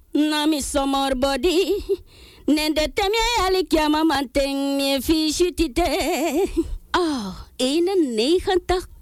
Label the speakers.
Speaker 1: Nami somor body. Nende temje alikia mamanteng me fichutite. Oh, 91